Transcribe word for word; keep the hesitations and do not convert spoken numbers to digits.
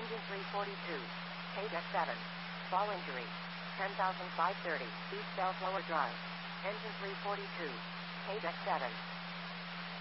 Engine three forty-two. K deck seven. Ball injury. ten thousand five hundred thirty. East Bellflower Drive. Engine three forty-two. K deck seven.